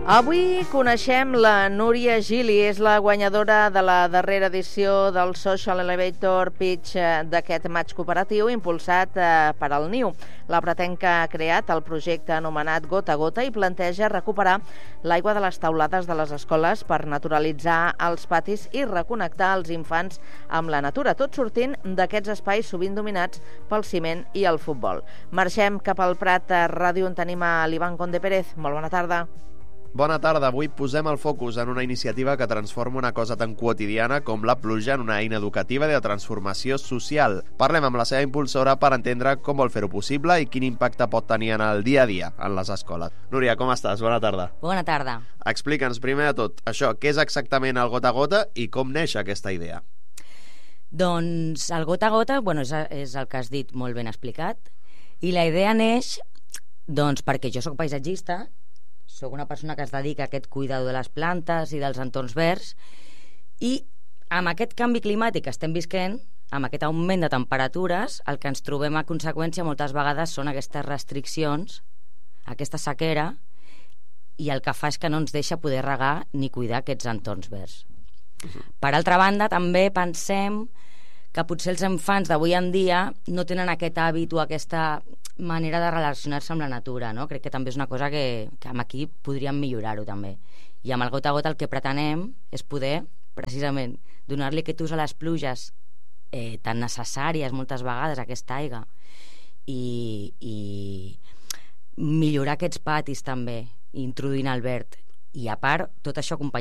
Avui coneixem la Núria Gili, és la guanyadora de la darrera edició del Social Elevator Pitch d'aquest maig cooperatiu impulsat per al NIU. La pretenca ha creat el projecte anomenat Gota a Gota i planteja recuperar l'aigua de les taulades de les escoles per naturalitzar els patis i reconnectar els infants amb la natura, tot sortint d'aquests espais sovint dominats pel ciment i el futbol. Marxem cap al Prat Ràdio on tenim a l'Ivan Conde Pérez. Molt bona tarda. Bona tarda. Avui posem el focus en una iniciativa que transforma una cosa tan quotidiana com la pluja en una eina educativa de transformació social. Parlem amb la seva impulsora per entendre com vol fer-ho possible i quin impacte pot tenir en el dia a dia en les escoles. Núria, com estàs? Bona tarda. Bona tarda. Explica'ns primer de tot això, què és exactament el Gota a Gota i com neix aquesta idea? Doncs el Gota a Gota, és el que has dit molt ben explicat, i la idea neix perquè jo sóc paisatgista, sóc una persona que es dedica a aquest cuidado de les plantes i dels entorns verds, i amb aquest canvi climàtic que estem visquent, amb aquest augment de temperatures, el que ens trobem a conseqüència moltes vegades són aquestes restriccions, aquesta sequera, i el que fa és que no ens deixa poder regar ni cuidar aquests entorns verds. Per altra banda, també pensem que potser els infants d'avui en dia no tenen aquest hàbit o aquesta manera de relacionar-se amb la natura, no? Crec que també és una cosa que amb aquí podríem millorar-ho també. I amb el Gota a Gota el que pretenem és poder, precisament, donar-li aquest ús a les pluges tan necessàries moltes vegades, aquesta aigua, i millorar aquests patis també, introduint el verd. I a part, tot això acompanyat